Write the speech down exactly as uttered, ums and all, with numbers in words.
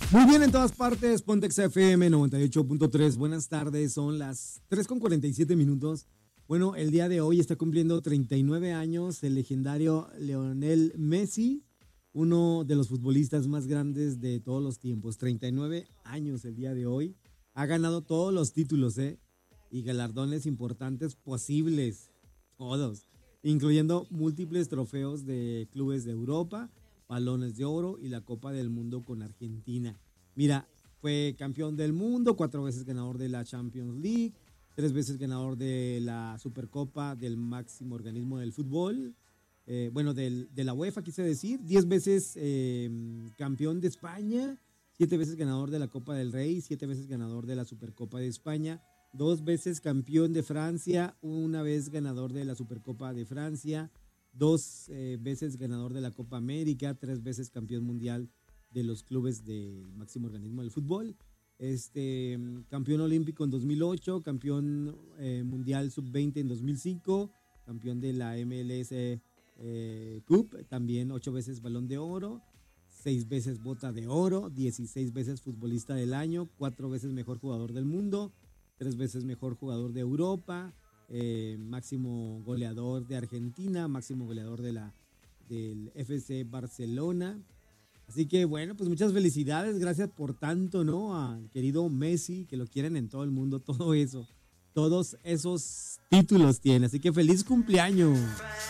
Muy bien, en todas partes, Pontex F M noventa y ocho punto tres. Buenas tardes, son las tres con cuarenta y siete minutos. Bueno, el día de hoy está cumpliendo treinta y nueve años el legendario Lionel Messi, uno de los futbolistas más grandes de todos los tiempos. treinta y nueve años el día de hoy. Ha ganado todos los títulos, ¿eh? Y galardones importantes posibles, todos, incluyendo múltiples trofeos de clubes de Europa, balones de oro y la Copa del Mundo con Argentina. Mira, fue campeón del mundo, cuatro veces ganador de la Champions League, tres veces ganador de la Supercopa del máximo organismo del fútbol, eh, bueno, del, de la UEFA quise decir, diez veces eh, campeón de España, siete veces ganador de la Copa del Rey, siete veces ganador de la Supercopa de España, dos veces campeón de Francia, una vez ganador de la Supercopa de Francia, dos eh, veces ganador de la Copa América, tres veces campeón mundial de los clubes del máximo organismo del fútbol, este, campeón olímpico en dos mil ocho, campeón eh, mundial sub veinte en dos mil cinco, campeón de la M L S eh, Cup, también ocho veces balón de oro, seis veces bota de oro, dieciséis veces futbolista del año, cuatro veces mejor jugador del mundo, tres veces mejor jugador de Europa, eh, máximo goleador de Argentina, máximo goleador de la, del F C Barcelona. Así que bueno, pues muchas felicidades, gracias por tanto, ¿no? Al querido Messi, que lo quieren en todo el mundo, todo eso, todos esos títulos tiene, así que feliz cumpleaños.